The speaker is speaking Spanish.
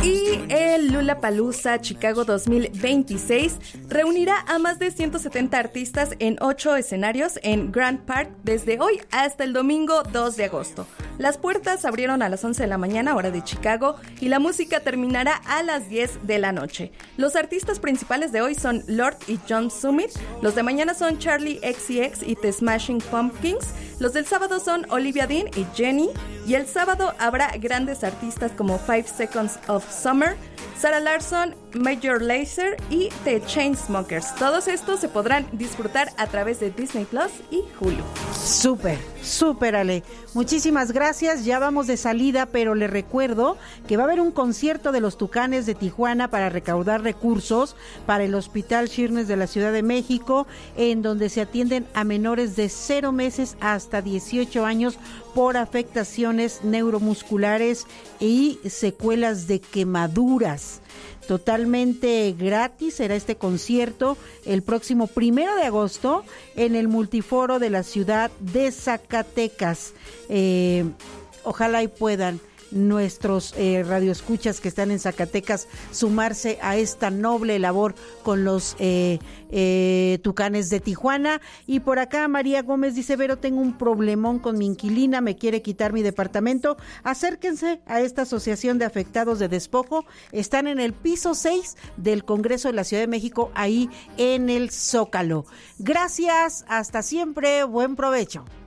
Y el Lollapalooza Chicago 2026 reunirá a más de 170 artistas en 8 escenarios en Grant Park desde hoy hasta el domingo 2 de agosto. Las puertas abrieron a las 11 de la mañana, hora de Chicago, y la música terminará a las 10 de la noche. Los artistas principales de hoy son Lorde y John Summit. Los de mañana son Charli XCX y The Smashing Pumpkins. Los del sábado son Olivia Dean y Jenny. Y el sábado habrá grandes artistas como 5 Seconds of Summer, Sarah Larsson, Major Lazer y The Chainsmokers. Todos estos se podrán disfrutar a través de Disney Plus y Hulu. Súper, Ale. Muchísimas gracias. Ya vamos de salida, pero le recuerdo que va a haber un concierto de los Tucanes de Tijuana para recaudar recursos para el Hospital Shirnes de la Ciudad de México, en donde se atienden a menores de 0 meses hasta 18 años por afectaciones neuromusculares y secuelas de quemaduras. Totalmente gratis será este concierto el próximo 1 de agosto en el Multiforo de la ciudad de Zacatecas. Ojalá y puedan nuestros radioescuchas que están en Zacatecas sumarse a esta noble labor con los Tucanes de Tijuana. Y por acá María Gómez dice: Vero, tengo un problemón con mi inquilina, me quiere quitar mi departamento. Acérquense a esta asociación de afectados de despojo, están en el piso 6 del Congreso de la Ciudad de México, ahí en el Zócalo. Gracias, hasta siempre, buen provecho.